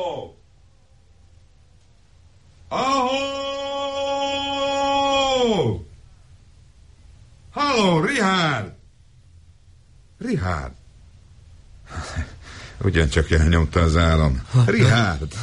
Ahó! Halló, Richard! Richard! Ugyancsak elnyomta az álom. Richard!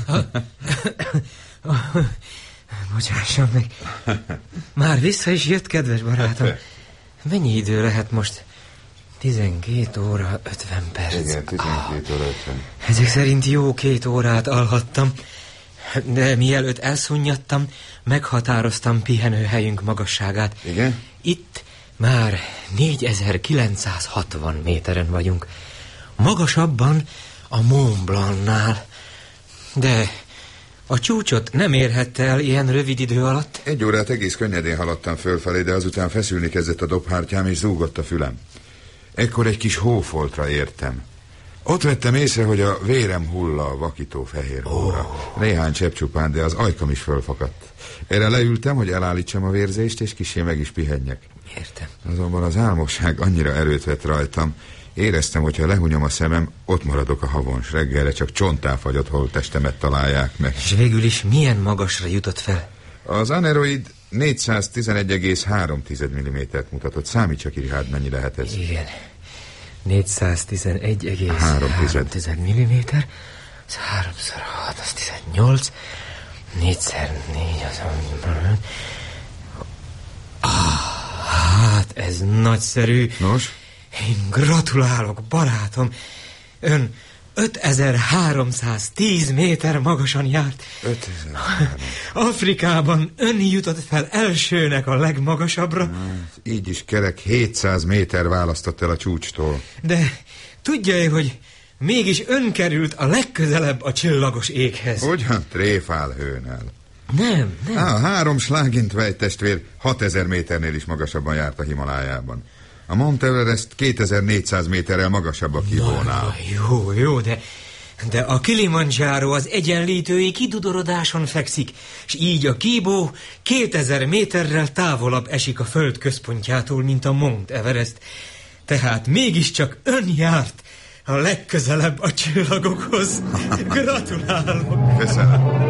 Bocsásson meg. Már vissza is jött, kedves barátom. Mennyi idő lehet most? 12 óra 50 perc. Igen, 12 óra 50. Ezek szerint jó 2 órát alhattam. De mielőtt elszunnyadtam, meghatároztam pihenőhelyünk magasságát. Igen? Itt már 4960 méteren vagyunk. Magasabban a Mont Blancnál. De a csúcsot nem érhette el ilyen rövid idő alatt? 1 órát egész könnyedén haladtam fölfelé, de azután feszülni kezdett a dobhártyám, és zúgott a fülem. Ekkor egy kis hófoltra értem. Ott vettem észre, hogy a vérem hull a vakító fehér hóra. Néhány csepp csupán, de az ajkam is fölfakadt. Erre leültem, hogy elállítsam a vérzést, és kissé meg is pihenjek. Értem. Azonban az álmosság annyira erőt vett rajtam, éreztem, hogy ha lehunyom a szemem, ott maradok a havons. Reggelre csak csontáfagyott holttestemet találják meg. És végül is milyen magasra jutott fel? Az aneroid 411,3 mm-t mutatott. Számítsa ki, Richard, mennyi lehet ez? Igen. 411,3 mm. Az 3x6, az 18. 4x4, az... Hát ez nagyszerű. Nos? Én gratulálok, barátom. Ön 5310 méter magasan járt. 5300. Afrikában ön jutott fel elsőnek a legmagasabbra. Így is kerek 700 méter választott el a csúcstól. De tudja-e, hogy mégis ön került a legközelebb a csillagos éghez? Hogyan tréfál hőnel? Nem. 3 Schlagintweit testvér 6000 méternél is magasabban járt a Himalájában. A Mount Everest 2400 méterrel magasabb a Kihónál. Jó, de a Kilimanjaro az egyenlítői kidudorodáson fekszik, és így a Kíbó 2000 méterrel távolabb esik a föld központjától, mint a Mount Everest. Tehát mégiscsak ön járt a legközelebb a csillagokhoz. Gratulálok! Köszönöm.